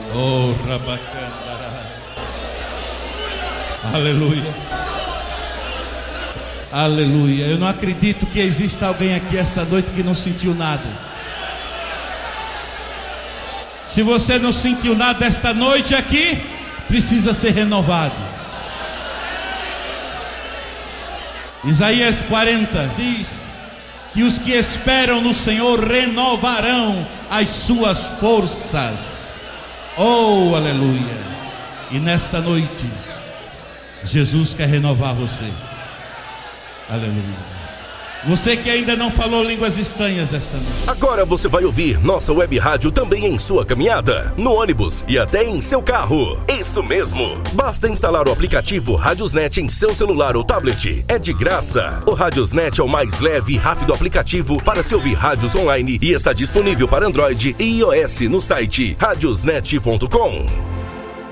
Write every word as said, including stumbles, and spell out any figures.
Oh, Rabacandara. Aleluia. Aleluia. Eu não acredito que exista alguém aqui esta noite que não sentiu nada. Se você não sentiu nada esta noite aqui, precisa ser renovado. Isaías quarenta diz que os que esperam no Senhor renovarão as suas forças. Oh, aleluia. E nesta noite Jesus quer renovar você. Aleluia. Você que ainda não falou línguas estranhas esta noite. Agora você vai ouvir nossa web rádio também em sua caminhada, no ônibus e até em seu carro. Isso mesmo. Basta instalar o aplicativo Radiosnet em seu celular ou tablet. É de graça. O Radiosnet é o mais leve e rápido aplicativo para se ouvir rádios online e está disponível para Android e iOS no site radiosnet ponto com.